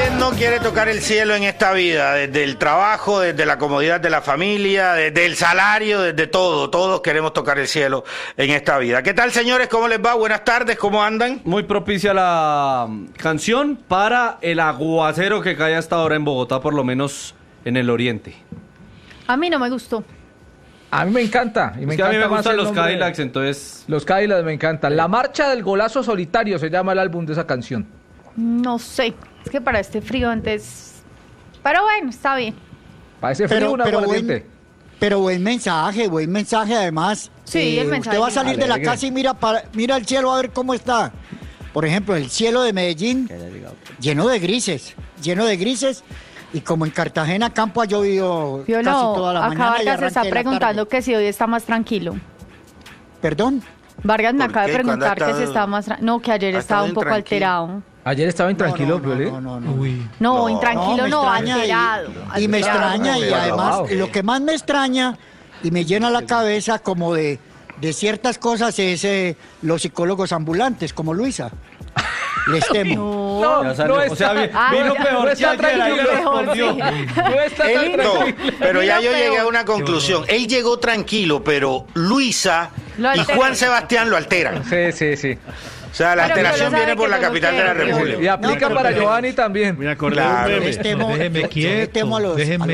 ¿Quién no quiere tocar el cielo en esta vida? Desde el trabajo, desde la comodidad de la familia, desde el salario, desde todo. Todos queremos tocar el cielo en esta vida. ¿Qué tal, señores? ¿Cómo les va? Buenas tardes, ¿cómo andan? Muy propicia la canción para el aguacero que cae hasta ahora en Bogotá, por lo menos en el oriente. A mí no me gustó. A mí me encanta. Y me a mí me gustan los nombre. Cadillacs, entonces... Los Cadillacs me encantan. La marcha del golazo solitario se llama el álbum de esa canción. No sé. Es que para este frío antes... Pero bueno, está bien. Para ese frío una aguardiente. Pero buen mensaje además. Sí, el mensaje. Usted va a salir de la casa y mira el cielo a ver cómo está. Por ejemplo, el cielo de Medellín lleno de grises. Y como en Cartagena Campo ha llovido casi toda la mañana. Acá Vargas se está preguntando que si hoy está más tranquilo. ¿Perdón? Vargas me acaba de preguntar que si está más tranquilo. No, que ayer estaba un poco alterado. Ayer estaba intranquilo, No, intranquilo no, alterado. Y me extraña, y además lo que más me extraña y me llena la cabeza como de ciertas cosas es los psicólogos ambulantes, como Luisa. Les temo. No, o sea, vino peor que ayer, ahí le respondió. No está tan tranquilo. Pero ya yo llegué a una conclusión. Él llegó tranquilo, pero Luisa y Juan Sebastián lo alteran. Sí. O sea, la alteración viene por la capital de la República. Y aplica para Giovanni también. Me acordé de un meme. Déjenme quieto,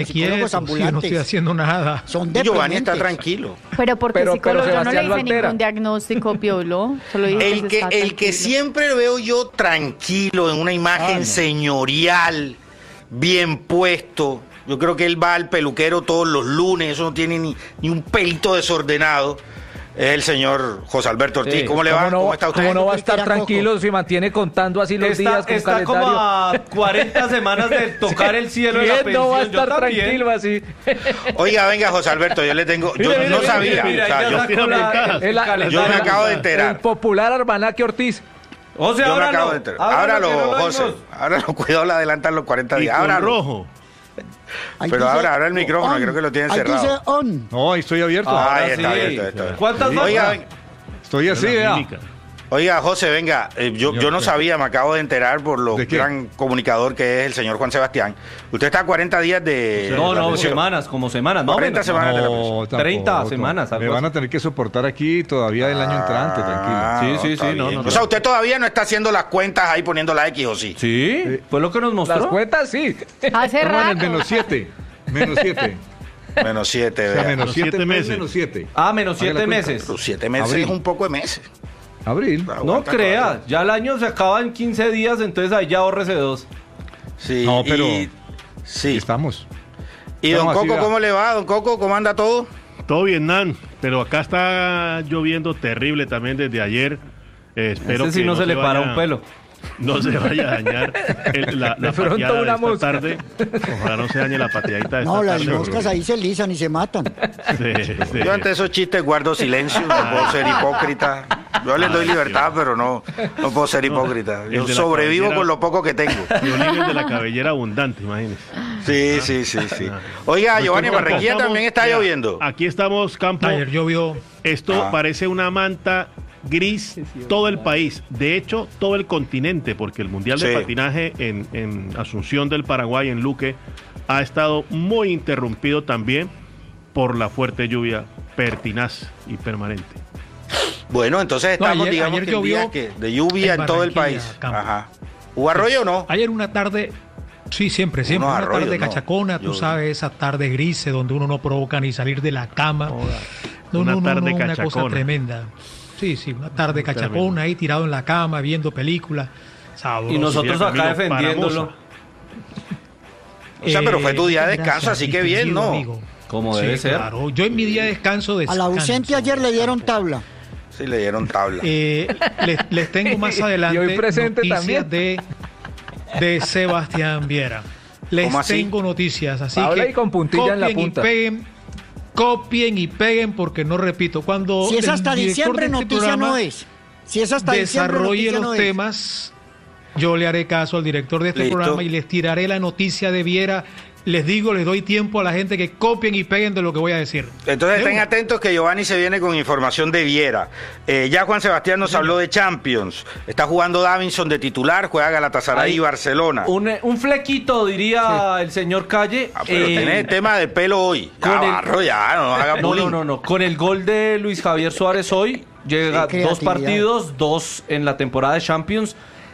yo no estoy haciendo nada. Son Giovanni está deprimentes. tranquilo. Pero porque Pero psicólogo, yo no le Sebastián lo hice altera. ningún diagnóstico, Piolo. Solo dije El que tranquilo. siempre veo yo tranquilo, en una imagen señorial, bien puesto. Yo creo que él va al peluquero todos los lunes, eso no tiene ni un pelito desordenado. Es el señor José Alberto Ortiz. Sí. ¿Cómo le va? ¿Cómo está usted? ¿Cómo no va a estar tranquilo si mantiene contando así los días con Está calendario? como a 40 semanas de tocar el cielo de la ¿Quién pensión. no va a Yo estar también. tranquilo así? Oiga, venga, José Alberto, yo le tengo... Yo Mire, no mire, sabía. Mira, O sea, ya yo sacó el calendario. yo me acabo de El enterar. popular Arbanaque Ortiz. O sea, Yo me ábralo. acabo de enterar. Ábralo, que no lo José. oímos. Ábralo, cuidado, le adelantan los 40 Y días. con Ábralo. rojo. Ahí Pero dice ahora el micrófono, on. creo que lo tienen Ahí cerrado. dice on. No, ahí estoy abierto. Ahora Ahí está sí. bien. ¿Cuántas más? Oiga, Estoy así, vea. Oiga, José, venga, yo no sabía, me acabo de enterar por lo ¿De qué? gran comunicador que es el señor Juan Sebastián. Usted está a 40 días de... No, la no, pensión. semanas, como semanas, más o 40 menos. semanas de la No, pensión. tampoco, 30 semanas, Me algo van a así. tener que soportar aquí todavía el año entrante, tranquilo. Sí, sí, está sí, no, bien. no, O sea, no. usted todavía no está haciendo las cuentas ahí poniendo la X, ¿o sí? Sí, fue lo que nos mostró. Las cuentas sí. Hace Estamos en el rato. menos 7. Menos 7. Menos 7, O sea, vea. menos 7 7 meses. meses. Menos 7. Ah, menos Haga la 7 cuenta. meses. Pero 7 meses Abril. es un poco de meses. Abril. Aguanta No crea, todavía. ya el año se acaba en 15 días, entonces ahí ya ahórrese 2. Sí, No, pero- sí. Estamos. ¿Y don Estamos así, Coco, vea. cómo le va? Don Coco, ¿cómo anda todo? Todo bien, Nan, pero acá está lloviendo terrible también desde ayer. Espero Ese sí que no se le para vaya- un pelo. No se vaya a dañar la De pronto pateada una de esta mosca. tarde. Ojalá no se dañe la pateadita de No, esta las tarde. moscas ahí se lisan y se matan. Sí. Yo ante esos chistes guardo silencio, no puedo ser hipócrita. Yo les doy libertad, pero no puedo ser hipócrita. el Yo de la sobrevivo cabellera- con lo poco que tengo. Violines de la cabellera abundante, imagínese. Sí. Oiga, Giovanni Pues, Barranquilla estamos- también está vea, lloviendo. Aquí estamos, campo. Ayer llovió. Esto parece una manta gris todo el país, de hecho todo el continente, porque el Mundial de Sí. Patinaje en Asunción del Paraguay, en Luque, ha estado muy interrumpido también por la fuerte lluvia pertinaz y permanente. Bueno, entonces estamos, ayer- digamos, ayer que en días llovió de lluvia en todo el Barranquilla, país. campo. Ajá. ¿Hubo arroyo o no? Ayer una tarde, sí, siempre, Unos una arroyos, tarde no. cachacona, tú Yo- sabes, esa tarde grises donde uno no provoca ni salir de la cama. Una tarde una cosa cachacona. tremenda. Sí, una tarde cachacona ahí tirado en la cama, viendo películas. Sabroso. Y nosotros Mira, acá Camilo, defendiéndolo. O sea, pero fue tu día de descanso, gracias, así que bien, distinguido ¿no? amigo. Como Sí, debe ser. Claro, yo en mi día de descanso A descanso. la ausente ayer le dieron tabla. Sí, le dieron tabla. Les tengo más adelante Y hoy presente noticias también. de Sebastián Viera. Les ¿Cómo así? tengo noticias, así Habla que y con puntilla en la copien y punta. copien y peguen, porque no repito, cuando Si es el hasta director diciembre, de este noticia programa no es. Si es hasta diciembre, desarrolle noticia los no es. temas, yo le haré caso al director de este programa y les tiraré la noticia de Viera. Les digo, les doy tiempo a la gente que copien y peguen de lo que voy a decir. Entonces estén atentos que Giovanni se viene con información de Viera. Ya Juan Sebastián nos habló de Champions. Está jugando Davinson de titular, juega Galatasaray y Barcelona. Un flequito, diría el señor Calle. Pero tenés tema de pelo hoy. No haga bullying. No. Con el gol de Luis Javier Suárez hoy, llega 2 partidos, 2 en la temporada de Champions.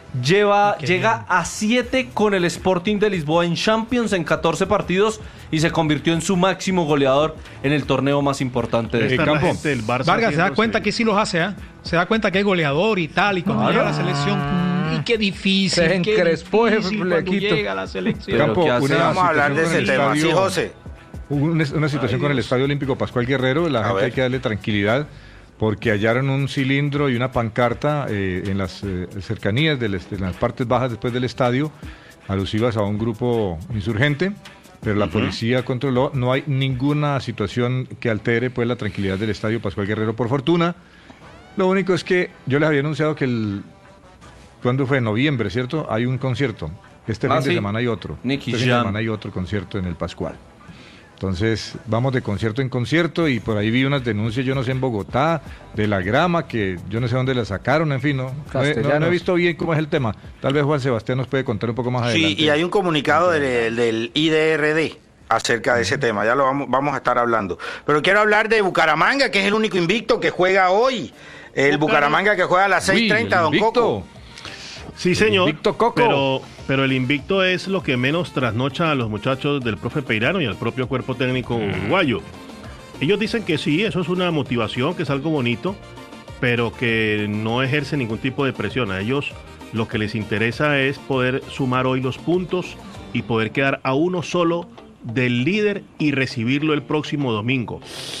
Llega a 7 con el Sporting de Lisboa en Champions en 14 partidos y se convirtió en su máximo goleador en el torneo más importante de este campo. Vargas se da cuenta que sí los hace, ¿eh? Se da cuenta que es goleador y tal, y cuando llega a la selección, y qué difícil. Se encrespó cuando llega a la selección. Campo, vamos a hablar de ese tema, ¿sí, José? Una situación con el Estadio Olímpico Pascual Guerrero, la gente hay que darle tranquilidad, porque hallaron un cilindro y una pancarta en las cercanías, en las partes bajas después del estadio, alusivas a un grupo insurgente, pero la policía controló. No hay ninguna situación que altere pues la tranquilidad del Estadio Pascual Guerrero, por fortuna. Lo único es que yo les había anunciado que ¿cuándo fue? En noviembre, ¿cierto? Hay un concierto. Este fin de semana hay otro. Este fin de semana hay otro concierto en el Pascual. Entonces, vamos de concierto en concierto y por ahí vi unas denuncias, yo no sé, en Bogotá, de la grama, que yo no sé dónde la sacaron, en fin, no he visto bien cómo es el tema. Tal vez Juan Sebastián nos puede contar un poco más adelante. Sí, y hay un comunicado del IDRD acerca de ese tema, ya lo vamos a estar hablando. Pero quiero hablar de Bucaramanga, que es el único invicto que juega hoy. El Bucaramanga que juega a las 6:30, don Coco. Sí, señor, invicto Coco. pero el invicto es lo que menos trasnocha a los muchachos del profe Peirano y al propio cuerpo técnico uruguayo. Ellos dicen que sí, eso es una motivación, que es algo bonito, pero que no ejerce ningún tipo de presión. A ellos lo que les interesa es poder sumar hoy los puntos y poder quedar a uno solo del líder y recibirlo el próximo domingo.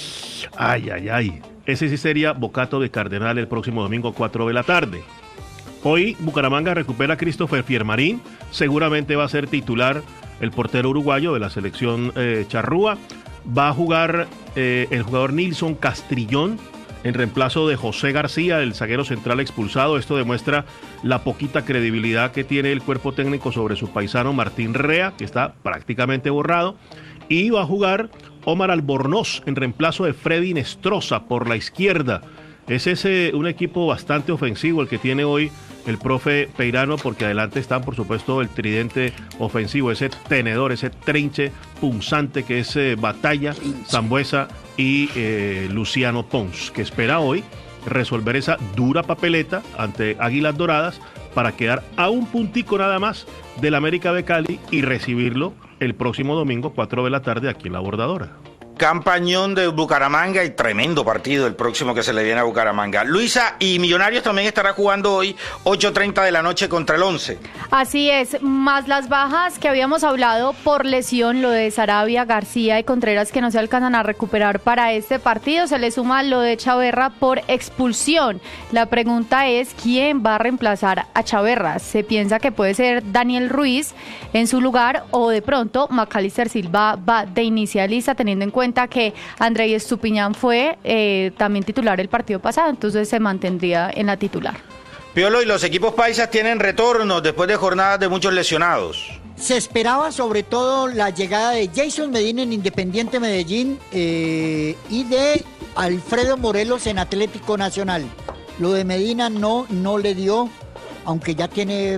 Ay. Ese sí sería bocato de cardenal el próximo domingo 4 de la tarde. Hoy Bucaramanga recupera a Christopher Fiermarín, seguramente va a ser titular el portero uruguayo de la selección charrúa. Va a jugar el jugador Nilson Castrillón en reemplazo de José García, el zaguero central expulsado. Esto demuestra la poquita credibilidad que tiene el cuerpo técnico sobre su paisano Martín Rea, que está prácticamente borrado. Y va a jugar Omar Albornoz en reemplazo de Freddy Nestroza por la izquierda. Es un equipo bastante ofensivo el que tiene hoy el profe Peirano, porque adelante están, por supuesto, el tridente ofensivo, ese tenedor, ese trinche punzante que es Batalla, Sambuesa y Luciano Pons, que espera hoy resolver esa dura papeleta ante Águilas Doradas para quedar a un puntico nada más del América de Cali y recibirlo el próximo domingo 4 de la tarde aquí en La Bordadora. Campañón de Bucaramanga y tremendo partido el próximo que se le viene a Bucaramanga. Luisa, y Millonarios también estará jugando hoy 8:30 de la noche contra el 11. Así es, más las bajas que habíamos hablado por lesión, lo de Sarabia, García y Contreras, que no se alcanzan a recuperar para este partido. Se le suma lo de Chaverra por expulsión. La pregunta es, ¿quién va a reemplazar a Chaverra? Se piensa que puede ser Daniel Ruiz en su lugar, o de pronto Macalister Silva va de inicialista, teniendo en cuenta que Andrei Estupiñán fue también titular el partido pasado, entonces se mantendría en la titular. Piolo, y los equipos paisas tienen retornos después de jornadas de muchos lesionados. Se esperaba sobre todo la llegada de Jason Medina en Independiente Medellín y de Alfredo Morelos en Atlético Nacional. Lo de Medina no le dio, aunque ya tiene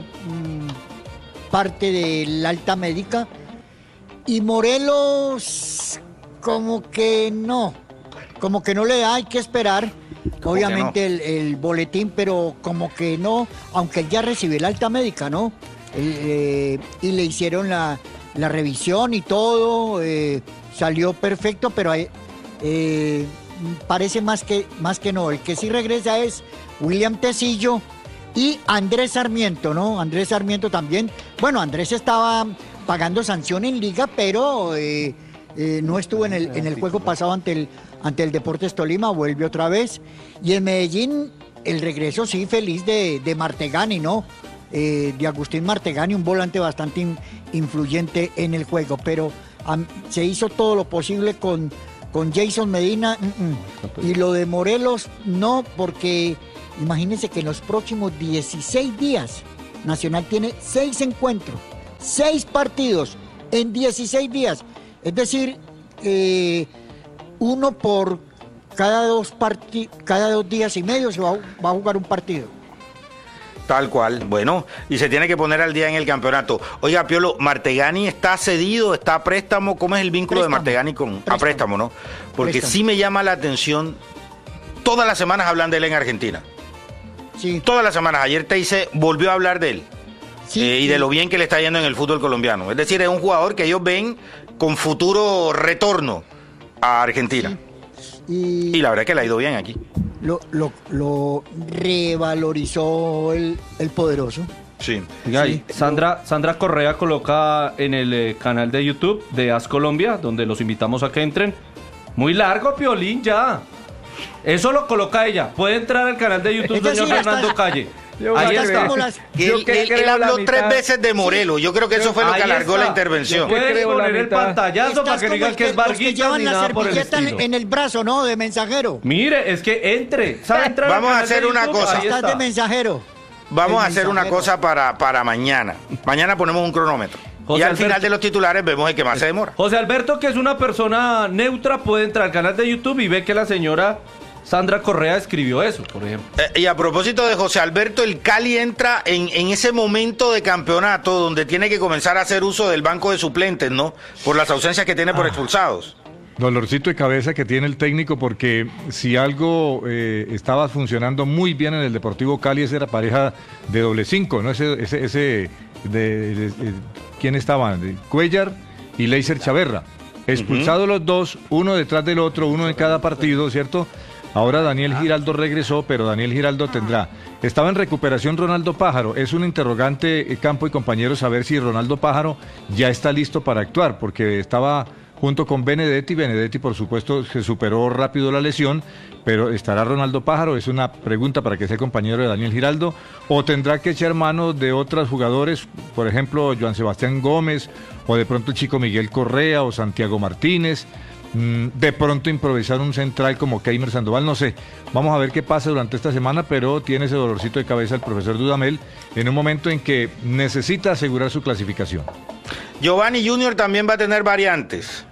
parte del alta médica. Y Morelos como que no le da, hay que esperar obviamente no? el boletín, pero como que no, aunque él ya recibió el alta médica, ¿no? Y le hicieron la revisión y todo, salió perfecto, pero parece más que no. El que sí regresa es William Tecillo y Andrés Sarmiento, ¿no? Andrés Sarmiento también. Bueno, Andrés estaba pagando sanción en liga, pero no estuvo en el juego pasado ante el Deportes Tolima, vuelve otra vez. Y en Medellín, el regreso sí feliz de Martegani, ¿no? De Agustín Martegani, un volante bastante influyente en el juego, pero se hizo todo lo posible con Jason Medina. Y lo de Morelos no, porque imagínense que en los próximos 16 días Nacional tiene 6 encuentros, 6 partidos en 16 días. Es decir, uno por cada 2 días y medio se va a jugar un partido. Tal cual, bueno, y se tiene que poner al día en el campeonato. Oiga, Piolo, ¿Martegani está cedido, está a préstamo? ¿Cómo es el vínculo de Martegani con préstamo, no? Porque sí me llama la atención, todas las semanas hablan de él en Argentina. Sí. Todas las semanas, ayer Teise volvió a hablar de él. Sí, y de lo bien que le está yendo en el fútbol colombiano. Es decir, es un jugador que ellos ven con futuro retorno a Argentina. Sí. Y la verdad es que le ha ido bien aquí. Lo revalorizó el poderoso. Sí. Sí. Sandra Correa coloca en el canal de YouTube de AS Colombia, donde los invitamos a que entren. Muy largo, Piolín, ya. Eso lo coloca ella. Puede entrar al canal de YouTube, señor Fernando Calle. Ahí está. Él habló 3 veces de Morelos. Yo creo que eso fue lo que alargó la intervención. Puedes poner el pantallazo para que digan que es Varguita ni nada por el estilo. En el brazo, ¿no? De mensajero. Mire, es que entre. ¿Sabe entrar? Vamos a hacer una cosa. Estás de mensajero. Vamos a hacer una cosa para mañana. Mañana ponemos un cronómetro. Y al final de los titulares vemos el que más se demora. José Alberto, que es una persona neutra, puede entrar al canal de YouTube y ve que la señora Sandra Correa escribió eso, por ejemplo. Y a propósito de José Alberto, el Cali entra en ese momento de campeonato donde tiene que comenzar a hacer uso del banco de suplentes, ¿no? Por las ausencias que tiene por expulsados. Dolorcito de cabeza que tiene el técnico, porque si algo estaba funcionando muy bien en el Deportivo Cali, esa era pareja de doble 5, ¿no? ¿Quién estaba? Cuellar y Leiser Chaverra. Expulsados los dos, uno detrás del otro, uno en cada partido, ¿cierto? Ahora Daniel Giraldo regresó, pero Daniel Giraldo tendrá. Estaba en recuperación Ronaldo Pájaro. Es un interrogante, Campo y compañeros, saber si Ronaldo Pájaro ya está listo para actuar, porque estaba junto con Benedetti. Benedetti, por supuesto, se superó rápido la lesión, pero ¿estará Ronaldo Pájaro? Es una pregunta para que sea compañero de Daniel Giraldo. ¿O tendrá que echar mano de otros jugadores, por ejemplo, Joan Sebastián Gómez, o de pronto el chico Miguel Correa, o Santiago Martínez? De pronto improvisar un central como Keimer Sandoval, no sé. Vamos a ver qué pasa durante esta semana, pero tiene ese dolorcito de cabeza el profesor Dudamel en un momento en que necesita asegurar su clasificación. Giovanni Junior también va a tener variantes.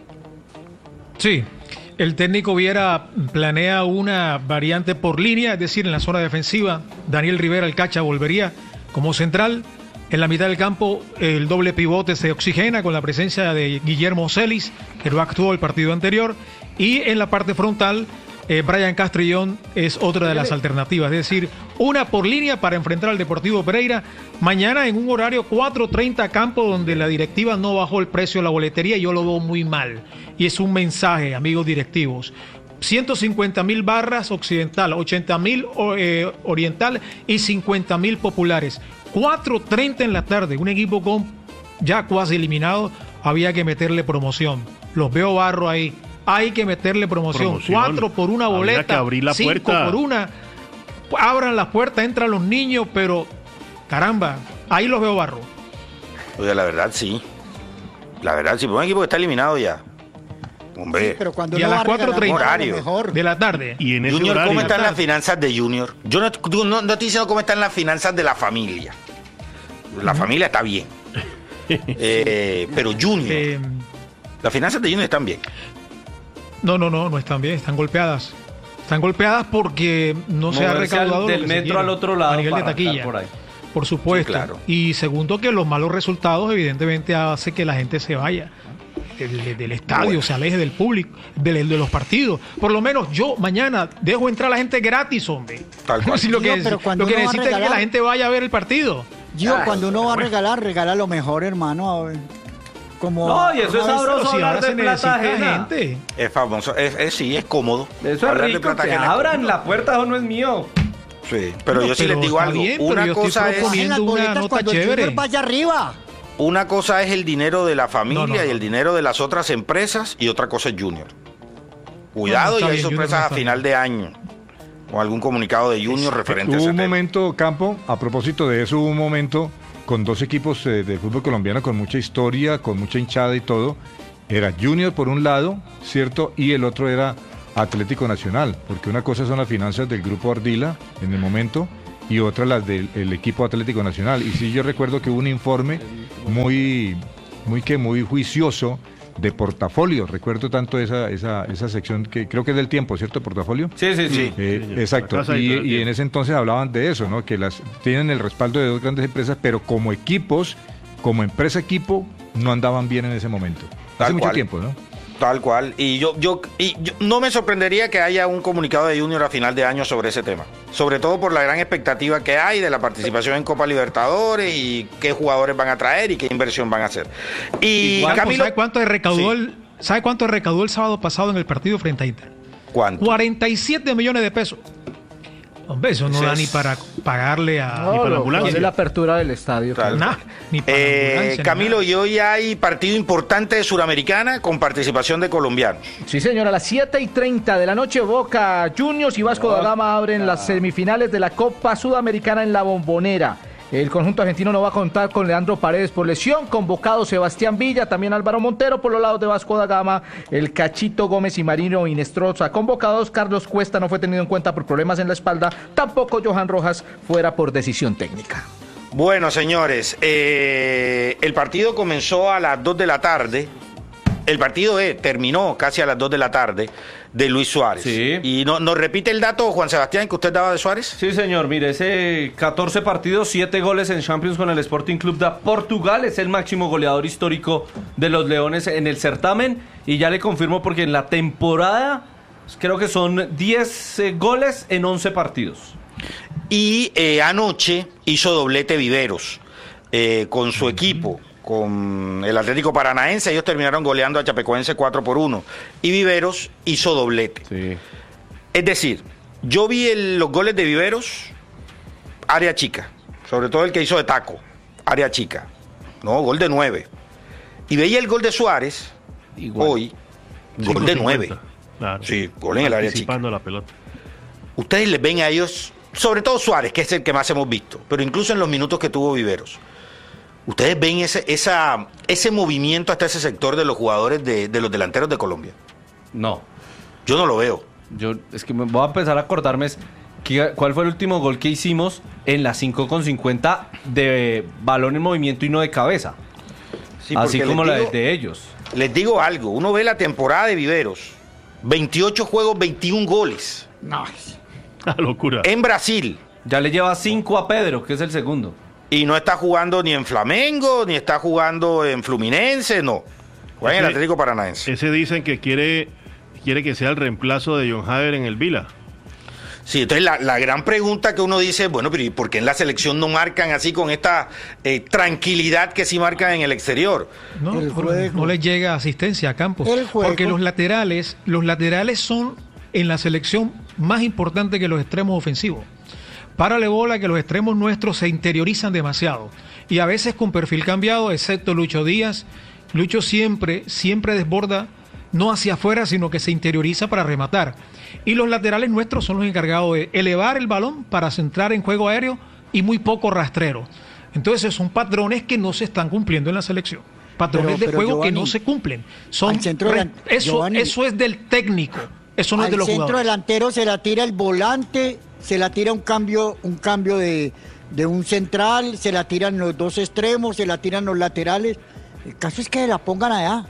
Sí, el técnico Viera planea una variante por línea, es decir, en la zona defensiva, Daniel Rivera, el Cacha, volvería como central. En la mitad del campo, el doble pivote se oxigena con la presencia de Guillermo Celis, que no actuó el partido anterior. Y en la parte frontal, Brian Castrillón es otra de las alternativas. Es decir, una por línea para enfrentar al Deportivo Pereira. Mañana en un horario 4:30 campo, donde la directiva no bajó el precio de la boletería. Yo lo veo muy mal. Y es un mensaje, amigos directivos. 150.000 barras occidental, 80.000 oriental y 50.000 populares. 4:30 en la tarde, un equipo con ya casi eliminado, había que meterle promoción. Los veo barro ahí, hay que meterle promoción. 4 por una boleta, que abrir la 5 puerta. por una. Abran las puertas, entran los niños, pero caramba, ahí los veo barro. Oye, la verdad sí, por un equipo que está eliminado ya. Hombre. Sí, pero cuando y a las 4:30 de la tarde. Y en ese Junior, horario, ¿cómo están las finanzas de Junior? Yo no estoy diciendo cómo están las finanzas de la familia. La familia está bien. Pero Junior, las finanzas de Junior están bien. No están bien, están golpeadas. Están golpeadas porque no se ha recaudado del lo que metro al otro lado a nivel de para taquilla. por ahí. Por supuesto. Sí, claro. Y segundo, que los malos resultados evidentemente hace que la gente se vaya del estadio, Bueno, se aleje del público, de los partidos. Por lo menos yo mañana dejo entrar a la gente gratis, hombre. Tal cual. Si lo que, pero cuando lo que uno va a necesita es que regalar- la gente vaya a ver el partido. Cuando uno va a regalar, regala lo mejor, hermano. A ver, como No, y eso es sabroso Pero si hablar ahora de se plata necesita ajena. gente. Es famoso, sí, es cómodo. Eso es Hablar de rico, plata que ajena es abran cómodo. la puerta, eso no es mío. Sí, pero yo sí les digo está algo. bien, pero Una yo estoy cosa es proponiendo las una boletas nota cuando el chévere. Junior vaya arriba. Una cosa es el dinero de la familia No. y el dinero de las otras empresas y otra cosa es Junior. Cuidado, está y hay bien, Junior sorpresas no a está final de año. O algún comunicado de Junior referente a Hubo ese un tema. momento, Campo, a propósito de eso, hubo un momento con dos equipos de fútbol colombiano con mucha historia, con mucha hinchada y todo. Era Junior por un lado, ¿cierto? Y el otro era Atlético Nacional, porque una cosa son las finanzas del Grupo Ardila en el momento y otras las del equipo Atlético Nacional. Y sí, yo recuerdo que hubo un informe muy juicioso de portafolio. Recuerdo tanto esa sección que creo que es del Tiempo, ¿cierto? Portafolio. Sí. Exacto. Y en ese entonces hablaban de eso, ¿no? Que tienen el respaldo de dos grandes empresas, pero como equipos, como empresa equipo, no andaban bien en ese momento. Hace mucho tiempo, ¿no? Tal cual. Y yo no me sorprendería que haya un comunicado de Junior a final de año sobre ese tema. Sobre todo por la gran expectativa que hay de la participación en Copa Libertadores y qué jugadores van a traer y qué inversión van a hacer. Y Camilo, ¿sabe cuánto recaudó el sábado pasado en el partido frente a Inter? ¿Cuánto? 47 millones de pesos. Hombre, eso no da ni para pagarle a... No, ni para la ambulancia. Es la apertura del estadio. Ni para ambulancia, Camilo, y hoy hay partido importante de Suramericana con participación de colombianos. Sí, señor, a las 7:30 de la noche, Boca Juniors y Vasco da Gama abren las semifinales de la Copa Sudamericana en La Bombonera. El conjunto argentino no va a contar con Leandro Paredes por lesión, convocado Sebastián Villa, también Álvaro Montero por los lados de Vasco da Gama, el Cachito Gómez y Marino Inestroza convocados. Carlos Cuesta no fue tenido en cuenta por problemas en la espalda, tampoco Johan Rojas fuera por decisión técnica. Bueno, señores, el partido comenzó a las 2 de la tarde. El partido terminó casi a las 2 de la tarde de Luis Suárez. Sí. ¿Y nos repite el dato, Juan Sebastián, que usted daba de Suárez? Sí, señor. Mire, ese 14 partidos, 7 goles en Champions con el Sporting Club de Portugal. Es el máximo goleador histórico de los Leones en el certamen. Y ya le confirmo porque en la temporada creo que son 10 goles en 11 partidos. Y anoche hizo doblete Viveros con su equipo, con el Atlético Paranaense. Ellos terminaron goleando a Chapecoense 4-1 y Viveros hizo doblete. Sí. Es decir, yo vi los goles de Viveros, área chica, sobre todo el que hizo de taco, área chica, no, gol de 9. Y veía el gol de Suárez, hoy, gol de 9. Claro. Sí, gol en el área chica. La pelota. Ustedes les ven a ellos, sobre todo Suárez, que es el que más hemos visto, pero incluso en los minutos que tuvo Viveros, ¿ustedes ven ese movimiento hasta ese sector de los jugadores de los delanteros de Colombia? No. Yo no lo veo. Es que me voy a empezar a acordarme cuál fue el último gol que hicimos en la 5:50 de balón en movimiento y no de cabeza. Sí, así como la de ellos. Les digo algo, uno ve la temporada de Viveros, 28 juegos, 21 goles. No. Locura. En Brasil. Ya le lleva 5 a Pedro, que es el segundo. Y no está jugando ni en Flamengo, ni está jugando en Fluminense, no. Juega en el Atlético Paranaense. Ese dicen que quiere que sea el reemplazo de John Haver en el Vila. Sí, entonces la gran pregunta que uno dice, bueno, pero ¿y por qué en la selección no marcan así con esta tranquilidad que sí marcan en el exterior? No les llega asistencia a Campos. Porque los laterales son en la selección más importantes que los extremos ofensivos. Párale bola que los extremos nuestros se interiorizan demasiado. Y a veces con perfil cambiado, excepto Lucho Díaz. Lucho siempre desborda, no hacia afuera, sino que se interioriza para rematar. Y los laterales nuestros son los encargados de elevar el balón para centrar en juego aéreo y muy poco rastrero. Entonces son patrones que no se están cumpliendo en la selección. Patrones de juego Giovanni, que no se cumplen. Eso es del técnico. Eso no es de los jugadores. Al centro delantero se la tira el volante, se la tira un cambio de un central, se la tiran los dos extremos, se la tiran los laterales. El caso es que la pongan allá.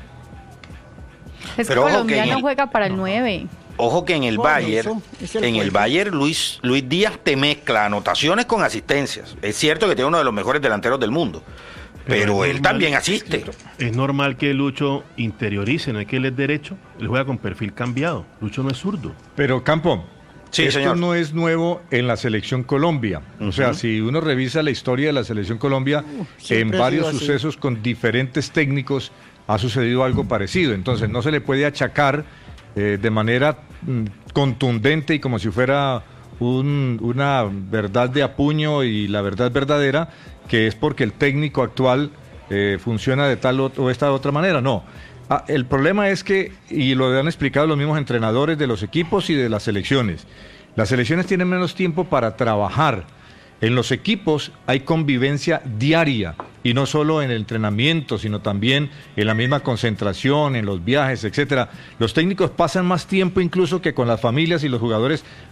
Es que Colombia no juega para el 9. Ojo que en el Bayern, Luis Díaz te mezcla anotaciones con asistencias. Es cierto que tiene uno de los mejores delanteros del mundo, pero él también asiste. Es normal que Lucho interiorice, no es que él es derecho, él juega con perfil cambiado. Lucho no es zurdo. Pero Campo, sí, esto señor, no es nuevo en la selección Colombia. O sea, si uno revisa la historia de la selección Colombia, en varios sucesos con diferentes técnicos ha sucedido algo parecido. Entonces no se le puede achacar de manera contundente y como si fuera una verdad de apuño y la verdad verdadera, que es porque el técnico actual funciona de tal o esta otra manera. No. El problema es que, y lo han explicado los mismos entrenadores de los equipos y de las selecciones tienen menos tiempo para trabajar. En los equipos hay convivencia diaria, y no solo en el entrenamiento, sino también en la misma concentración, en los viajes, etcétera. Los técnicos pasan más tiempo incluso que con las familias y los jugadores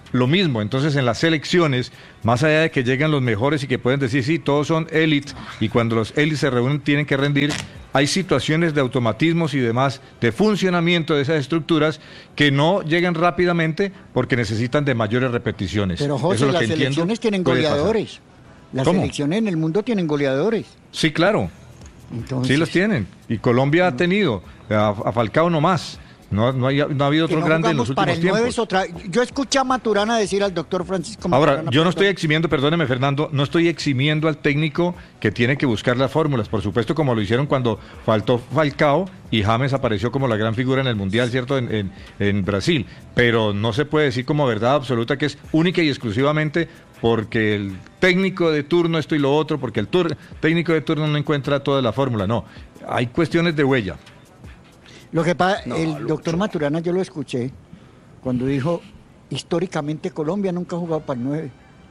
lo mismo. Entonces en las selecciones, más allá de que llegan los mejores y que pueden decir, sí, todos son élite, y cuando los élites se reúnen tienen que rendir, hay situaciones de automatismos y demás, de funcionamiento de esas estructuras que no llegan rápidamente porque necesitan de mayores repeticiones. Pero José, eso es lo las que selecciones tienen goleadores. Las selecciones en el mundo tienen goleadores. Sí, claro. Entonces, sí los tienen. Y Colombia ha tenido, a Falcao no más. No ha habido otro grande en los últimos tiempos. Yo escuché a Maturana decir al doctor Francisco Maturana. Ahora, yo no estoy eximiendo, perdóneme Fernando, no estoy eximiendo al técnico que tiene que buscar las fórmulas, por supuesto, como lo hicieron cuando faltó Falcao y James apareció como la gran figura en el Mundial, ¿cierto?, en Brasil. Pero no se puede decir como verdad absoluta que es única y exclusivamente porque el técnico de turno esto y lo otro, porque el técnico de turno no encuentra toda la fórmula. No, hay cuestiones de huella. Lo que pasa, el doctor Maturana yo lo escuché cuando dijo, históricamente Colombia nunca ha jugado para el 9.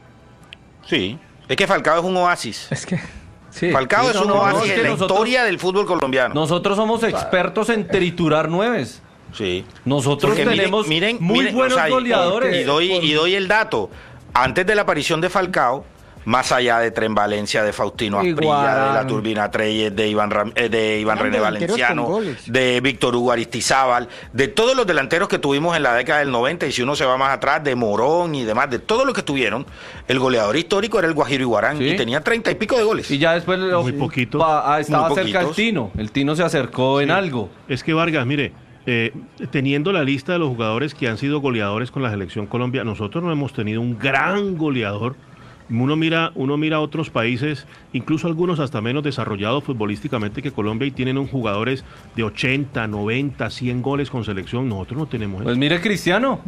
Sí, es que Falcao es un oasis. Es que sí, Falcao es un oasis en la historia del fútbol colombiano. Nosotros somos expertos en triturar nueves. Sí. Nosotros porque tenemos muy buenos goleadores. Y doy el dato. Antes de la aparición de Falcao, más allá de Tren Valencia, de Faustino Asprilla, de la Turbina Treyes, de Iván René Valenciano, de Víctor Hugo Aristizábal, de todos los delanteros que tuvimos en la década del 90, y si uno se va más atrás, de Morón y demás, de todos los que tuvieron, el goleador histórico era el Guajiro Iguarán, y tenía 30 y pico de goles. Y ya después muy poquito. Estaba cerca el Tino se acercó en algo. Es que Vargas, mire, teniendo la lista de los jugadores que han sido goleadores con la selección Colombia, nosotros no hemos tenido un gran goleador. Uno mira a otros países, incluso algunos hasta menos desarrollados futbolísticamente que Colombia, y tienen jugadores de 80, 90, 100 goles con selección. Nosotros no tenemos eso. Pues mire Cristiano,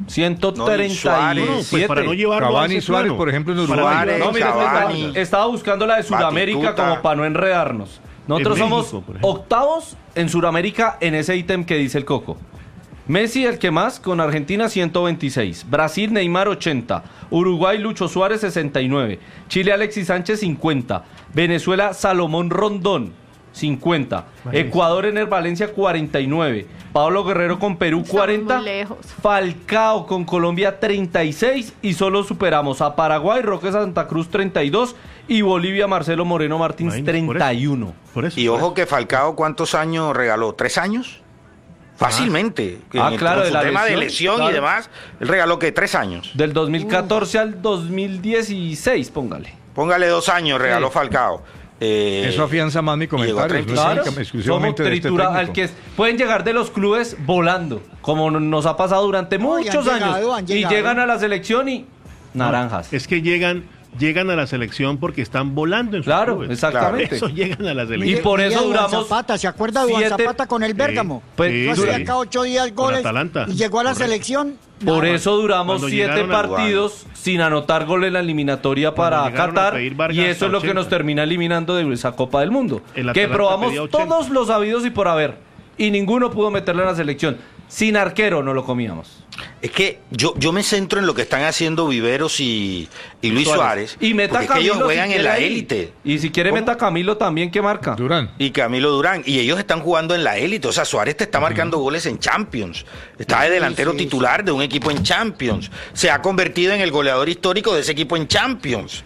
137. Pues para no llevarlo Cavani y Suárez, por ejemplo, en Uruguay. Estaba buscando la de Sudamérica como para no enredarnos. Nosotros somos octavos en Sudamérica en ese ítem que dice el Coco. Messi el que más, con Argentina 126, Brasil Neymar 80, Uruguay Lucho Suárez 69, Chile Alexis Sánchez 50, Venezuela Salomón Rondón 50, Ecuador Ener Valencia 49, Pablo Guerrero con Perú 40, Falcao con Colombia 36, y solo superamos a Paraguay, Roque Santa Cruz 32 y Bolivia Marcelo Moreno Martins 31. Y ojo que Falcao, ¿cuántos años regaló? ¿3 años? Fácilmente. Claro, el tema de lesión y demás, él regaló que 3 años. Del 2014 al 2016, póngale. Póngale 2 años, regaló Falcao. Eso afianza más mi comentario. Claro, exclusivamente somos tritura, de este al que pueden llegar de los clubes volando, como nos ha pasado durante muchos años. Y llegan a la selección y naranjas. Es que llegan a la selección porque están volando en sus clubes. Exactamente. Claro, eso llegan a la selección. Y por eso duramos Zapata, ¿se acuerda de Juan Zapata con el Bérgamo? Pues hacía acá 8 días goles y llegó a la selección. Por eso duramos 7 partidos sin anotar gol en la eliminatoria para Qatar, y eso es lo que nos termina eliminando de esa Copa del Mundo, que probamos todos los habidos y por haber, y ninguno pudo meterlo en la selección. Sin arquero no lo comíamos. Es que yo me centro en lo que están haciendo Viveros y Luis Suárez. Y meta Camilo, es que ellos juegan en la élite. Y si quiere meta Camilo también, que marca. Durán. Y Camilo Durán. Y ellos están jugando en la élite. O sea, Suárez te está marcando goles en Champions. Está de delantero titular de un equipo en Champions. Se ha convertido en el goleador histórico de ese equipo en Champions.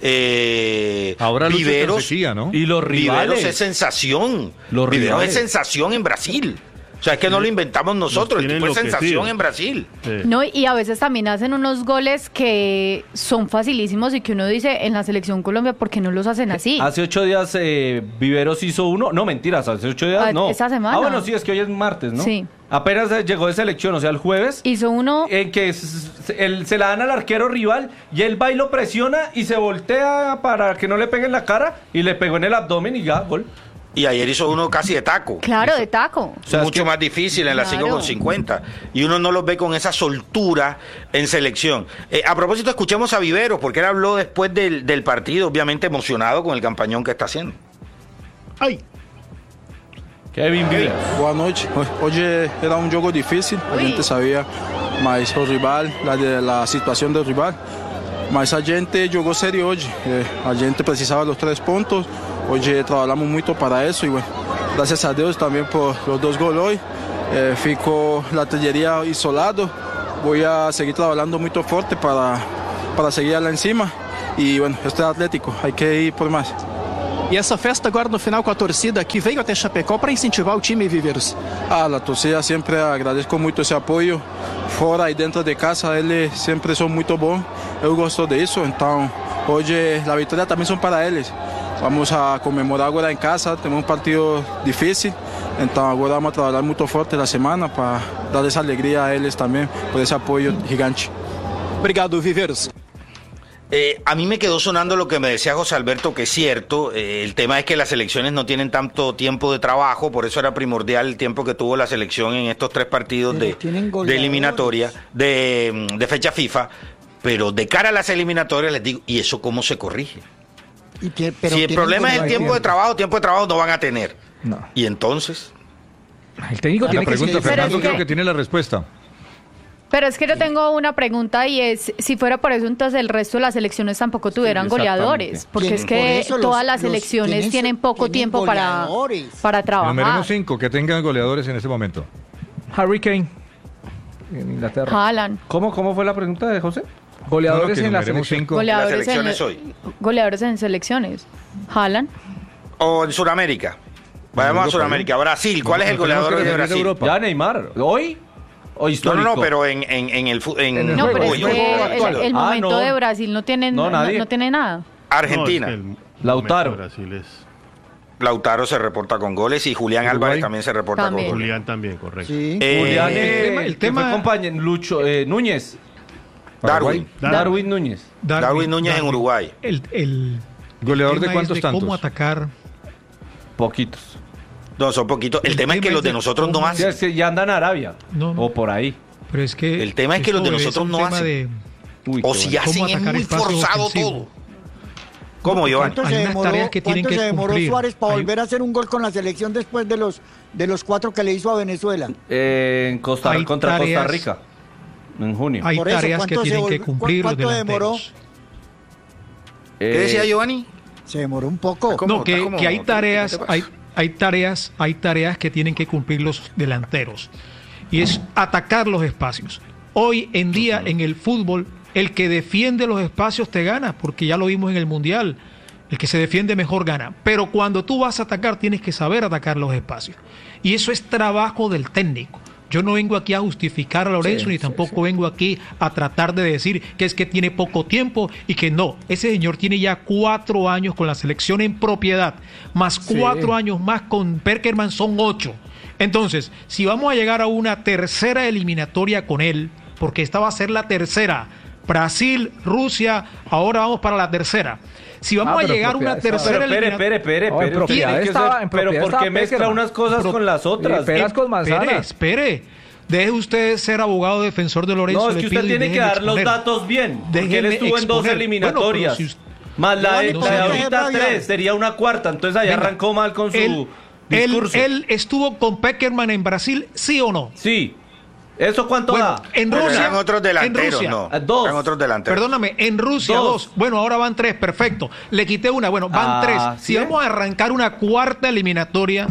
Ahora Viveros, ¿no? Y los rivales. Viveros es sensación. Viveros es sensación en Brasil. O sea, es que no lo inventamos nosotros, el tipo es sensación en Brasil. No, y a veces también hacen unos goles que son facilísimos y que uno dice, en la selección Colombia, ¿por qué no los hacen así? Hace 8 días Viveros hizo uno, no mentiras, hace 8 días no. Esa semana. Bueno, sí, es que hoy es martes, ¿no? Sí. Apenas llegó de selección, o sea, el jueves. Hizo uno. En que se la dan al arquero rival y él va y lo presiona y se voltea para que no le pegue en la cara y le pegó en el abdomen y ya, gol. Y ayer hizo uno casi de taco. Claro, de taco. O sea, mucho más difícil en la 5,50. Y uno no los ve con esa soltura en selección. A propósito, escuchemos a Viveros, porque él habló después del partido, obviamente emocionado con el campañón que está haciendo. ¡Ay! Kevin Viveros. Boa noite. Hoje era um jogo difícil, a gente sabia mais o rival, a situação do rival. Mas a gente jogou sério hoje. A gente precisava dos 3 pontos. Hoje trabalhamos muito para isso e, bueno, graças a Deus também por os 2 gols hoje. Ficou a artilharia isolado voy a seguir trabajando muy fuerte para seguir lá encima. E, bueno, este é Atlético, hay que ir por mais. E essa festa agora no final com a torcida que veio até Chapecó para incentivar o time, Viveiros? A torcida sempre agradeço muito esse apoio. Fora e dentro de casa, eles sempre são muito bons. Eu gosto disso, então hoje a vitória também são para eles. Vamos a comemorar agora em casa, temos partido difícil. Então agora vamos a trabalhar muito forte na semana para dar essa alegria a eles também, por esse apoio gigante. Obrigado, Viveiros. A mí me quedó sonando lo que me decía José Alberto, que es cierto. El tema es que las selecciones no tienen tanto tiempo de trabajo, por eso era primordial el tiempo que tuvo la selección en estos 3 partidos de eliminatoria, de fecha FIFA. Pero de cara a las eliminatorias les digo, ¿y eso cómo se corrige? Si el problema es el tiempo de trabajo no van a tener. No. ¿Y entonces? El técnico tiene que... La pregunta, Fernando, creo que tiene la respuesta. Pero es que yo tengo una pregunta y es, si fuera por eso, entonces el resto de las selecciones tampoco tuvieran goleadores, porque es que todas las selecciones tienen poco tiempo para trabajar. Número 5, que tengan goleadores en este momento. Harry Kane, en Inglaterra. Haaland. ¿Cómo fue la pregunta de José? Goleadores en la selección. Goleadores en selecciones. Haaland. O en Sudamérica. Vayamos a Sudamérica. Brasil, ¿cuál es el goleador de Brasil? Ya Neymar. ¿Hoy? No, pero en el no, pero es que el momento de Brasil no tiene nada. Argentina. Lautaro. Brasil es... Lautaro se reporta con goles y Julián Álvarez también se reporta con goles. Julián también, correcto. Sí. Julián, el tema compañero Lucho Núñez. Darwin Núñez. Darwin Núñez en Uruguay. El goleador de cuántos tantos. ¿Cómo atacar? Poquitos. No, son poquitos. El tema es que los de nosotros no hacen. Ya andan en Arabia. No. O por ahí. Pero es que el tema es que los de nosotros no hacen. O si hacen es muy forzado ofensivo. Todo. ¿Cómo, Giovanni? ¿Cuánto se demoró Suárez para volver a hacer un gol con la selección después de los 4 que le hizo a Venezuela? Contra Costa Rica. En junio. Hay tareas que tienen que cumplir los delanteros. Demoró? ¿Qué decía Giovanni? Se demoró un poco. No, que hay tareas, hay tareas que tienen que cumplir los delanteros. Y es atacar los espacios. Hoy en día en el fútbol, el que defiende los espacios te gana, porque ya lo vimos en el Mundial. El que se defiende mejor gana. Pero cuando tú vas a atacar, tienes que saber atacar los espacios. Y eso es trabajo del técnico. Yo no vengo aquí a justificar a Lorenzo, ni tampoco vengo aquí a tratar de decir que es que tiene poco tiempo y que no. Ese señor tiene ya 4 años con la selección en propiedad, más 4 años más con Peckerman, son 8. Entonces, si vamos a llegar a una tercera eliminatoria con él, porque esta va a ser la tercera, Brasil, Rusia, ahora vamos para la tercera. Si vamos a llegar a una tercera eliminatoria... Pero ¿por qué mezcla unas cosas con las otras? Espere. Deje usted ser abogado defensor de Lorenzo. No, es que usted tiene que dar los datos bien. Porque él estuvo en 2 eliminatorias. Más la de ahorita 3, sería una cuarta. Entonces ahí arrancó mal con su discurso. ¿Él estuvo con Peckerman en Brasil, sí o no? Sí. ¿Eso cuánto da? En Rusia. Eran otros delanteros, no. 2. Eran otros delanteros. Perdóname, en Rusia 2. Bueno, ahora van 3, perfecto. Le quité una, bueno, van 3. Si vamos a arrancar una cuarta eliminatoria,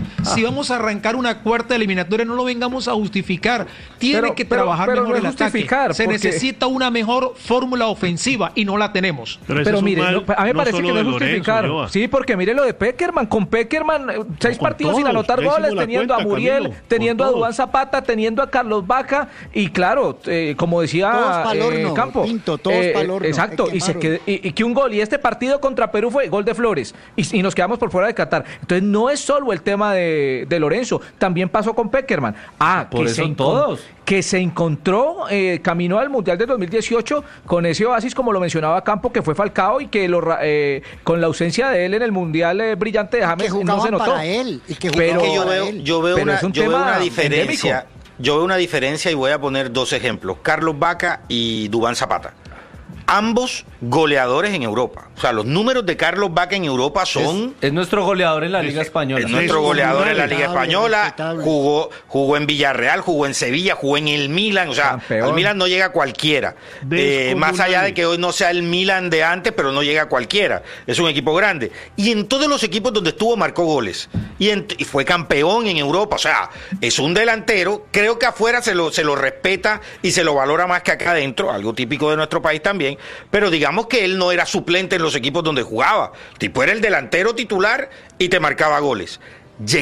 no lo vengamos a justificar. Tiene que trabajar mejor el ataque. Necesita una mejor fórmula ofensiva y no la tenemos. Pero mire, a mí me parece que no es justificar. Sí, porque mire lo de Peckerman. Con Peckerman, 6 partidos sin anotar goles, teniendo a Muriel, teniendo a Duván Zapata, teniendo a Carlos Vaca. Y claro, como decía Campo, exacto, y que un gol, y este partido contra Perú fue gol de Flores, y nos quedamos por fuera de Qatar. Entonces no es solo el tema de Lorenzo, también pasó con Peckerman. Por eso todos. Que se encontró, caminó al Mundial de 2018 con ese oasis, como lo mencionaba Campo, que fue Falcao, y que con la ausencia de él en el Mundial brillante de James no se notó. Para él, y que pero yo veo una diferencia. Endémico. Yo veo una diferencia y voy a poner 2 ejemplos. Carlos Vaca y Duván Zapata. Ambos goleadores en Europa. O sea, los números de Carlos Vaca en Europa son... Es nuestro goleador en la Liga Española. Es nuestro goleador en la Liga Española. Jugó en Villarreal, jugó en Sevilla, jugó en el Milan. O sea, al Milan no llega cualquiera. Más allá de que hoy no sea el Milan de antes, pero no llega cualquiera. Es un equipo grande. Y en todos los equipos donde estuvo marcó goles. y fue campeón en Europa. O sea, es un delantero. Creo que afuera se lo respeta y se lo valora más que acá adentro, algo típico de nuestro país también. Pero digamos que él no era suplente en los equipos donde jugaba. El tipo era el delantero titular y te marcaba goles.